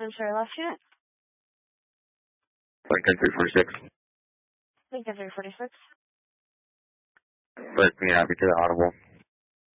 I'm sorry, last unit? Lincoln 346. Lincoln 346. Let me happy to the audible.